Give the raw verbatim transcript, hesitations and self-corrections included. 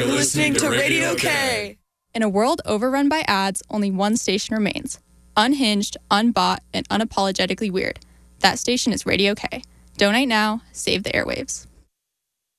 You're listening to Radio K. In a world overrun by ads, only one station remains. Unhinged, unbought, and unapologetically weird. That station is Radio K. Donate now, save the airwaves.